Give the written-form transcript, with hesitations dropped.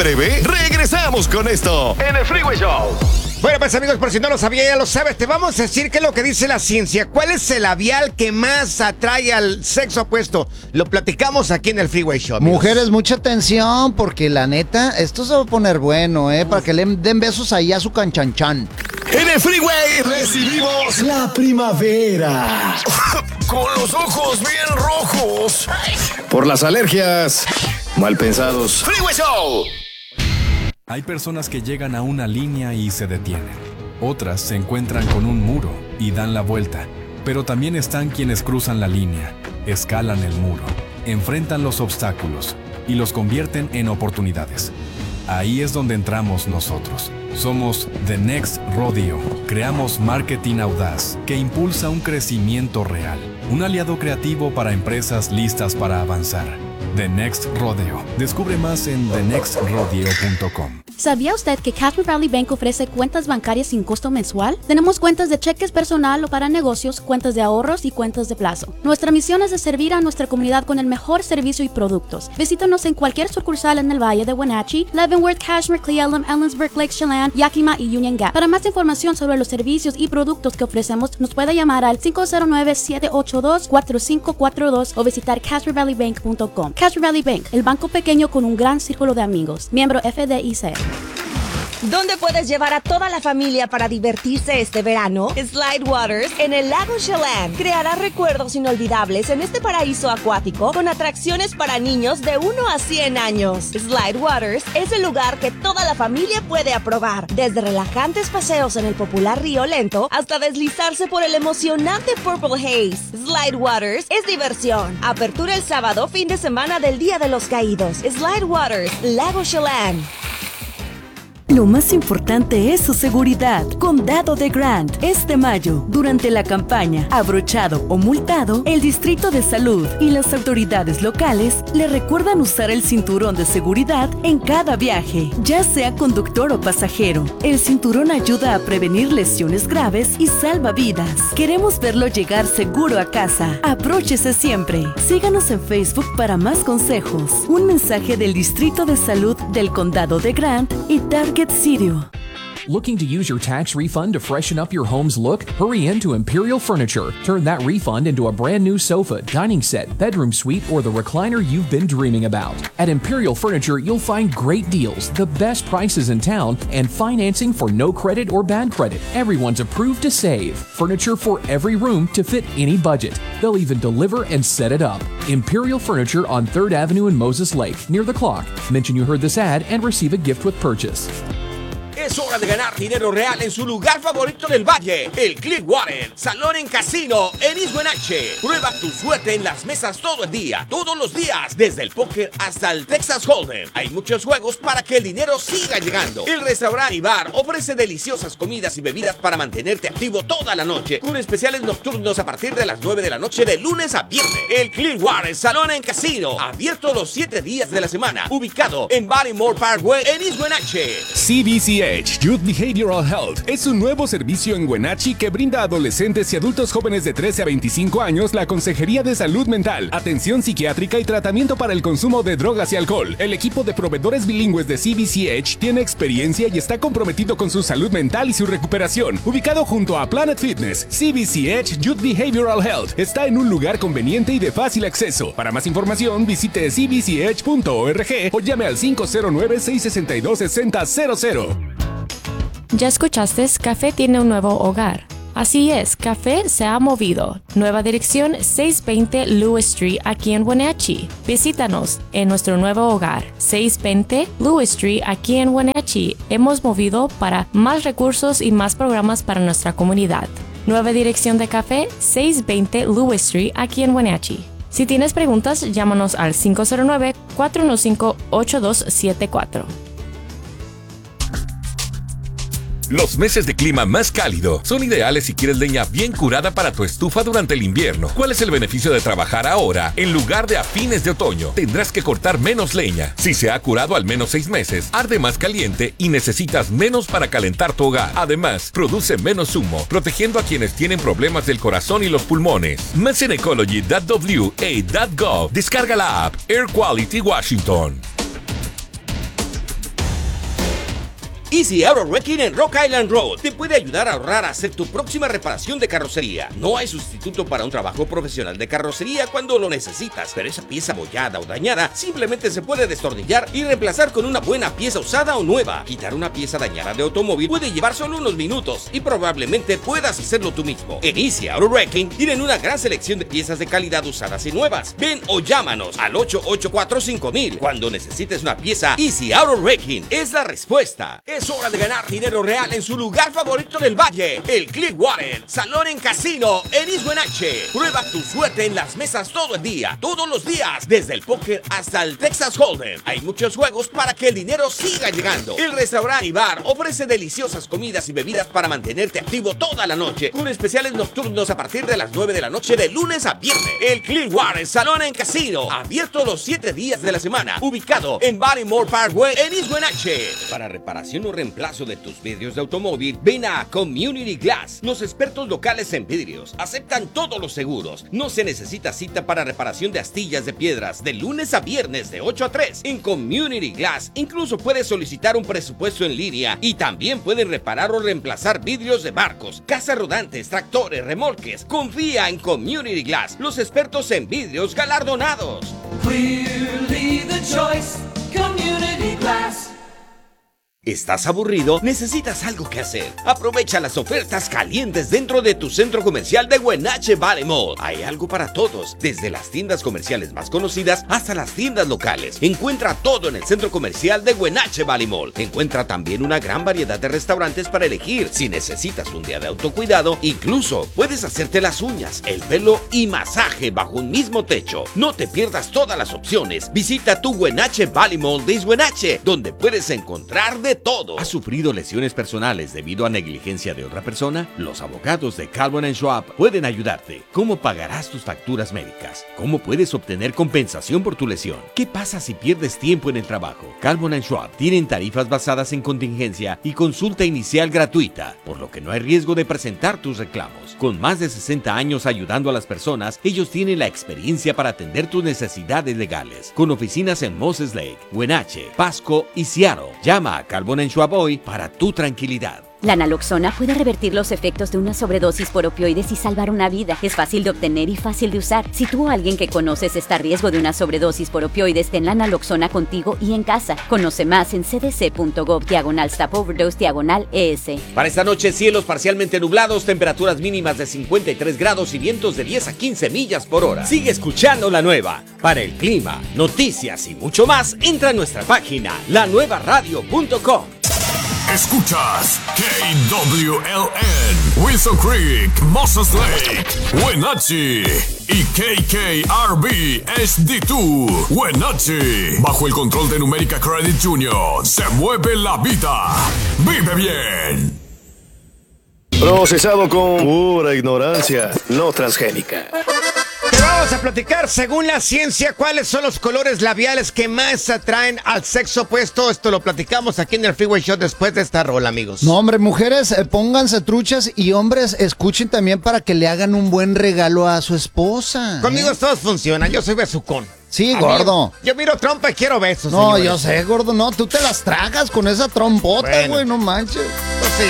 breve, regresamos con esto en el Freeway Show. Bueno, pues amigos, por si no lo sabía, ya lo sabes, te vamos a decir qué es lo que dice la ciencia. ¿Cuál es el labial que más atrae al sexo opuesto? Lo platicamos aquí en el Freeway Show, amigos. Mujeres, mucha atención, porque la neta, esto se va a poner bueno, para que le den besos ahí a su canchanchan. En el Freeway recibimos la primavera. Con los ojos bien rojos. Por las alergias mal pensados. Freeway Show. Hay personas que llegan a una línea y se detienen. Otras se encuentran con un muro y dan la vuelta. Pero también están quienes cruzan la línea, escalan el muro, enfrentan los obstáculos y los convierten en oportunidades. Ahí es donde entramos nosotros. Somos The Next Rodeo. Creamos marketing audaz que impulsa un crecimiento real. Un aliado creativo para empresas listas para avanzar. The Next Rodeo. Descubre más en thenextrodeo.com. ¿Sabía usted que Cashmere Valley Bank ofrece cuentas bancarias sin costo mensual? Tenemos cuentas de cheques personal o para negocios, cuentas de ahorros y cuentas de plazo. Nuestra misión es de servir a nuestra comunidad con el mejor servicio y productos. Visítanos en cualquier sucursal en el Valle de Wenatchee, Leavenworth, Cashmere, Cle Elum, Ellensburg, Lake Chelan, Yakima y Union Gap. Para más información sobre los servicios y productos que ofrecemos, nos puede llamar al 509-782-4542 o visitar cashmerevalleybank.com. Cashmere Valley Bank, el banco pequeño con un gran círculo de amigos. Miembro FDIC. ¿Dónde puedes llevar a toda la familia para divertirse este verano? Slide Waters en el lago Chelan creará recuerdos inolvidables en este paraíso acuático con atracciones para niños de 1 a 100 años. Slide Waters es el lugar que toda la familia puede aprobar, desde relajantes paseos en el popular río lento hasta deslizarse por el emocionante Purple Haze. Slide Waters es diversión. Apertura el sábado, fin de semana del Día de los Caídos. Slide Waters, lago Chelan. Lo más importante es su seguridad. Condado de Grant. Este mayo, durante la campaña Abrochado o Multado, el Distrito de Salud y las autoridades locales le recuerdan usar el cinturón de seguridad en cada viaje, ya sea conductor o pasajero. El cinturón ayuda a prevenir lesiones graves y salva vidas. Queremos verlo llegar seguro a casa. Abróchese siempre. Síganos en Facebook para más consejos. Un mensaje del Distrito de Salud del Condado de Grant y Target Sirio. Looking to use your tax refund to freshen up your home's look? Hurry into Imperial Furniture. Turn that refund into a brand new sofa, dining set, bedroom suite, or the recliner you've been dreaming about. At Imperial Furniture, you'll find great deals, the best prices in town, and financing for no credit or bad credit. Everyone's approved to save. Furniture for every room to fit any budget. They'll even deliver and set it up. Imperial Furniture on 3rd Avenue in Moses Lake, near the clock. Mention you heard this ad and receive a gift with purchase. Es hora de ganar dinero real en su lugar favorito del valle, el Clearwater Salón en Casino en East Wenatchee. Prueba tu suerte en las mesas todo el día, todos los días, desde el póker hasta el Texas Hold'em. Hay muchos juegos para que el dinero siga llegando. El restaurante y bar ofrece deliciosas comidas y bebidas para mantenerte activo toda la noche, con especiales nocturnos a partir de las 9 de la noche de lunes a viernes. El Clearwater Salón en Casino, abierto los 7 días de la semana, ubicado en Baltimore Parkway en East Wenatchee. CBCH Youth Behavioral Health es un nuevo servicio en Wenatchee que brinda a adolescentes y adultos jóvenes de 13 a 25 años la consejería de salud mental, atención psiquiátrica y tratamiento para el consumo de drogas y alcohol. El equipo de proveedores bilingües de CBCH tiene experiencia y está comprometido con su salud mental y su recuperación. Ubicado junto a Planet Fitness, CBCH Youth Behavioral Health está en un lugar conveniente y de fácil acceso. Para más información, visite cbch.org o llame al 509-662-6000. ¿Ya escuchaste? Café tiene un nuevo hogar. Así es, Café se ha movido. Nueva dirección 620 Lewis Street aquí en Wenatchee. Visítanos en nuestro nuevo hogar, 620 Lewis Street aquí en Wenatchee. Hemos movido para más recursos y más programas para nuestra comunidad. Nueva dirección de Café, 620 Lewis Street aquí en Wenatchee. Si tienes preguntas, llámanos al 509-415-8274. Los meses de clima más cálido son ideales si quieres leña bien curada para tu estufa durante el invierno. ¿Cuál es el beneficio de trabajar ahora en lugar de a fines de otoño? Tendrás que cortar menos leña. Si se ha curado al menos 6 meses, arde más caliente y necesitas menos para calentar tu hogar. Además, produce menos humo, protegiendo a quienes tienen problemas del corazón y los pulmones. Más en ecology.wa.gov. Descarga la app Air Quality Washington. Easy Auto Wrecking en Rock Island Road te puede ayudar a ahorrar a hacer tu próxima reparación de carrocería. No hay sustituto para un trabajo profesional de carrocería cuando lo necesitas, pero esa pieza abollada o dañada simplemente se puede destornillar y reemplazar con una buena pieza usada o nueva. Quitar una pieza dañada de automóvil puede llevar solo unos minutos y probablemente puedas hacerlo tú mismo. En Easy Auto Wrecking tienen una gran selección de piezas de calidad usadas y nuevas. Ven o llámanos al 884-5000. Cuando necesites una pieza, Easy Auto Wrecking es la respuesta. Es hora de ganar dinero real en su lugar favorito del valle, el Clearwater Salón en Casino en East Wenatchee. Prueba tu suerte en las mesas todo el día, todos los días, desde el póker hasta el Texas Hold'em. Hay muchos juegos para que el dinero siga llegando. El restaurante y bar ofrece deliciosas comidas y bebidas para mantenerte activo toda la noche, con especiales nocturnos a partir de las 9 de la noche de lunes a viernes. El Clearwater Salón en Casino, abierto los 7 días de la semana, ubicado en Baltimore Parkway en East Wenatchee. Para reparación o reemplazo de tus vidrios de automóvil, ven a Community Glass. Los expertos locales en vidrios aceptan todos los seguros. No se necesita cita para reparación de astillas de piedras de lunes a viernes de 8 a 3. En Community Glass incluso puedes solicitar un presupuesto en línea y también pueden reparar o reemplazar vidrios de barcos, casas rodantes, tractores, remolques. Confía en Community Glass, los expertos en vidrios galardonados. Clearly the choice, Community Glass. ¿Estás aburrido? ¿Necesitas algo que hacer? Aprovecha las ofertas calientes dentro de tu centro comercial de Wenatchee Valley Mall. Hay algo para todos, desde las tiendas comerciales más conocidas hasta las tiendas locales. Encuentra todo en el centro comercial de Wenatchee Valley Mall. Encuentra también una gran variedad de restaurantes para elegir. Si necesitas un día de autocuidado, incluso puedes hacerte las uñas, el pelo y masaje bajo un mismo techo. No te pierdas todas las opciones. Visita tu Wenatchee Valley Mall de East Wenatchee, donde puedes encontrar de todo. ¿Has sufrido lesiones personales debido a negligencia de otra persona? Los abogados de Calvin & Schwab pueden ayudarte. ¿Cómo pagarás tus facturas médicas? ¿Cómo puedes obtener compensación por tu lesión? ¿Qué pasa si pierdes tiempo en el trabajo? Calvin & Schwab tienen tarifas basadas en contingencia y consulta inicial gratuita, por lo que no hay riesgo de presentar tus reclamos. Con más de 60 años ayudando a las personas, ellos tienen la experiencia para atender tus necesidades legales. Con oficinas en Moses Lake, Wenatchee, Pasco y Seattle. Llama a Calvin & Schwab hoy para tu tranquilidad. La naloxona puede revertir los efectos de una sobredosis por opioides y salvar una vida. Es fácil de obtener y fácil de usar. Si tú o alguien que conoces está a riesgo de una sobredosis por opioides, ten la naloxona contigo y en casa. Conoce más en cdc.gov/stop-overdose/ES. Para esta noche, cielos parcialmente nublados, temperaturas mínimas de 53 grados y vientos de 10 a 15 millas por hora. Sigue escuchando La Nueva. Para el clima, noticias y mucho más, entra a nuestra página, lanuevaradio.com. Escuchas KWLN, Wilson Creek, Moses Lake, Wenatchee y KKRB HD2, Wenatchee. Bajo el control de Numérica Credit Union, se mueve la vida. Vive bien. Procesado con pura ignorancia, no transgénica. Te vamos a platicar, según la ciencia, cuáles son los colores labiales que más atraen al sexo opuesto. Esto lo platicamos aquí en el Freeway Show después de esta rola, amigos. No, hombre, mujeres, pónganse truchas y hombres, escuchen también para que le hagan un buen regalo a su esposa. Conmigo todos funcionan, yo soy besucón. Sí, gordo. Yo miro trompa y quiero besos, No, señores. yo sé, gordo, no, tú te las tragas con esa trompota, güey, no manches. Pues sí,